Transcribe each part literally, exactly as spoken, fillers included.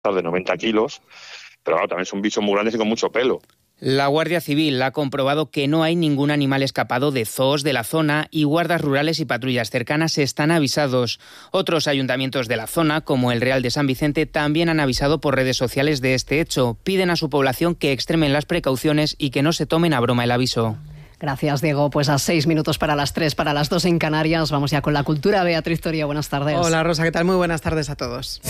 de noventa kilos, pero claro, también son bichos muy grandes y con mucho pelo. La Guardia Civil ha comprobado que no hay ningún animal escapado de zoos de la zona y guardas rurales y patrullas cercanas están avisados. Otros ayuntamientos de la zona, como el Real de San Vicente, también han avisado por redes sociales de este hecho. Piden a su población que extremen las precauciones y que no se tomen a broma el aviso. Gracias, Diego. Pues a seis minutos para las tres, para las dos en Canarias. Vamos ya con la cultura. Beatriz Toría, buenas tardes. Hola, Rosa, ¿qué tal? Muy buenas tardes a todos.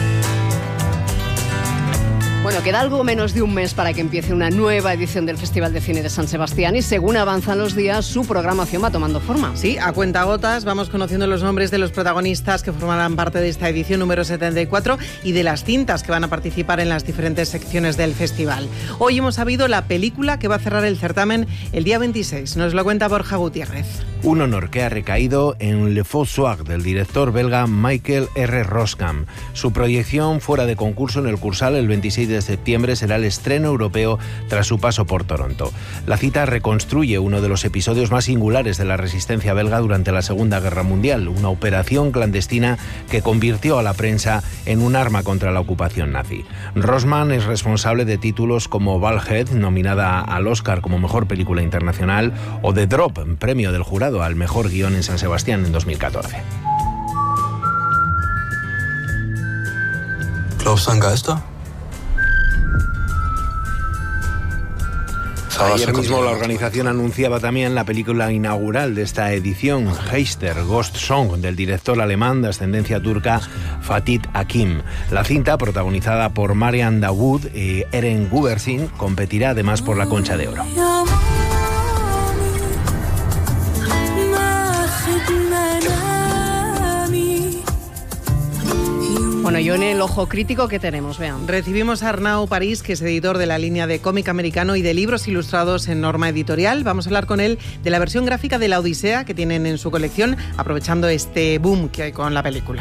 Bueno, queda algo menos de un mes para que empiece una nueva edición del Festival de Cine de San Sebastián y según avanzan los días, su programación va tomando forma. Sí, a cuentagotas vamos conociendo los nombres de los protagonistas que formarán parte de esta edición número setenta y cuatro y de las cintas que van a participar en las diferentes secciones del festival. Hoy hemos sabido la película que va a cerrar el certamen el día veintiséis. Nos lo cuenta Borja Gutiérrez. Un honor que ha recaído en Le Faux Soir del director belga Michael R. Roskam. Su proyección fuera de concurso en el Cursal el veintiséis de septiembre será el estreno europeo tras su paso por Toronto. La cita reconstruye uno de los episodios más singulares de la resistencia belga durante la Segunda Guerra Mundial, una operación clandestina que convirtió a la prensa en un arma contra la ocupación nazi. Roskam es responsable de títulos como Balhead, nominada al Oscar como Mejor Película Internacional, o The Drop, premio del jurado al Mejor Guión en San Sebastián en dos mil catorce. ¿Glaubst du an Geister? Ayer mismo la organización anunciaba también la película inaugural de esta edición, Heister, Ghost Song, del director alemán de ascendencia turca Fatih Akin. La cinta, protagonizada por Marianne Dawood y Eren Gubersin, competirá además por la Concha de Oro. Bueno, yo en el ojo crítico, ¿qué tenemos? Vean. Recibimos a Arnau París, que es editor de la línea de cómic americano y de libros ilustrados en Norma Editorial. Vamos a hablar con él de la versión gráfica de La Odisea que tienen en su colección, aprovechando este boom que hay con la película.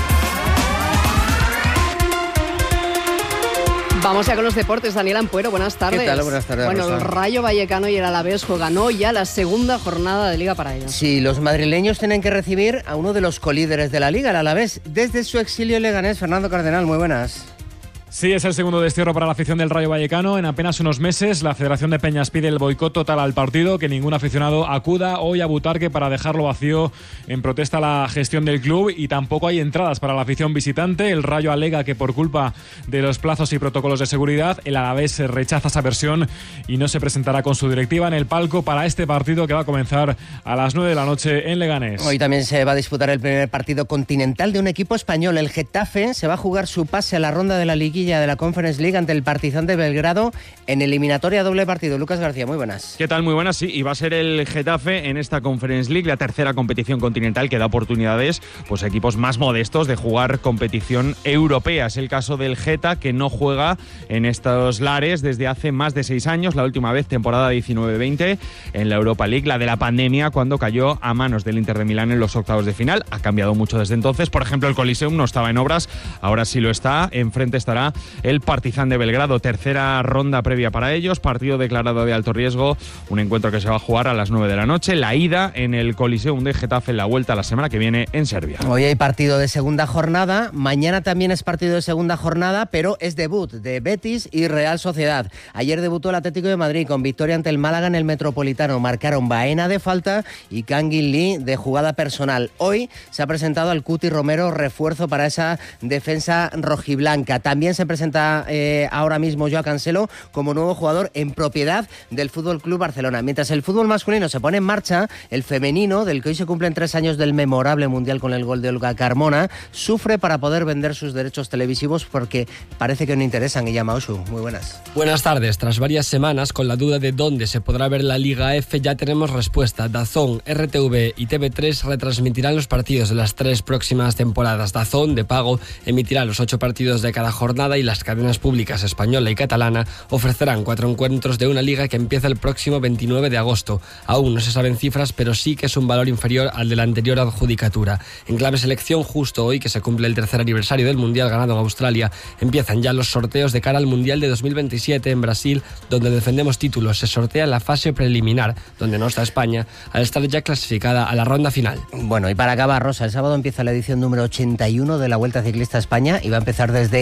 Vamos ya con los deportes. Daniel Ampuero, buenas tardes. ¿Qué tal? Buenas tardes, Bueno, Rosa. el Rayo Vallecano y el Alavés juegan hoy ya la segunda jornada de Liga para ellos. Sí, los madrileños tienen que recibir a uno de los colíderes de la Liga, el Alavés, desde su exilio en Leganés. Fernando Cardenal, muy buenas. Sí, es el segundo destierro para la afición del Rayo Vallecano. En apenas unos meses, la Federación de Peñas pide el boicot total al partido, que ningún aficionado acuda hoy a Butarque para dejarlo vacío en protesta a la gestión del club, y tampoco hay entradas para la afición visitante. El Rayo alega que por culpa de los plazos y protocolos de seguridad, el Alavés rechaza esa versión y no se presentará con su directiva en el palco para este partido que va a comenzar a las nueve de la noche en Leganés. Hoy también se va a disputar el primer partido continental de un equipo español. El Getafe se va a jugar su pase a la ronda de la liguilla de la Conference League ante el Partizan de Belgrado en eliminatoria doble partido. Lucas García, muy buenas. ¿Qué tal? Muy buenas, sí. Y va a ser el Getafe en esta Conference League, la tercera competición continental que da oportunidades pues, a equipos más modestos de jugar competición europea. Es el caso del Geta, que no juega en estos lares desde hace más de seis años, la última vez temporada diecinueve veinte en la Europa League, la de la pandemia, cuando cayó a manos del Inter de Milán en los octavos de final. Ha cambiado mucho desde entonces. Por ejemplo, el Coliseum no estaba en obras, ahora sí lo está. Enfrente estará el Partizan de Belgrado, tercera ronda previa para ellos, partido declarado de alto riesgo, un encuentro que se va a jugar a las nueve de la noche, la ida en el Coliseum de Getafe, la vuelta la semana que viene en Serbia. Hoy hay partido de segunda jornada, mañana también es partido de segunda jornada, pero es debut de Betis y Real Sociedad. Ayer debutó el Atlético de Madrid con victoria ante el Málaga en el Metropolitano, marcaron Baena de falta y Kangin Lee de jugada personal. Hoy se ha presentado al Cuti Romero, refuerzo para esa defensa rojiblanca. También se presenta Eh, ahora mismo Joao Cancelo como nuevo jugador en propiedad del Fútbol Club Barcelona. Mientras el fútbol masculino se pone en marcha, el femenino, del que hoy se cumplen tres años del memorable mundial con el gol de Olga Carmona, sufre para poder vender sus derechos televisivos porque parece que no interesan. Y llama Osu, muy buenas. Buenas tardes. Tras varias semanas con la duda de dónde se podrá ver la Liga F, ya tenemos respuesta. DAZN, R T V y T V tres retransmitirán los partidos de las tres próximas temporadas. DAZN, de pago, emitirá los ocho partidos de cada jornada y las cadenas públicas española y catalana ofrecerán cuatro encuentros de una liga que empieza el próximo veintinueve de agosto. Aún no se saben cifras, pero sí que es un valor inferior al de la anterior adjudicatura. En clave selección, justo hoy que se cumple el tercer aniversario del Mundial ganado en Australia, empiezan ya los sorteos de cara al Mundial de dos mil veintisiete en Brasil, donde defendemos títulos. Se sortea la fase preliminar, donde no está España, al estar ya clasificada a la ronda final. Bueno, y para acabar, Rosa, el sábado empieza la edición número ochenta y uno de la Vuelta Ciclista a España y va a empezar desde Mónaco.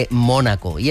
Mónaco. Y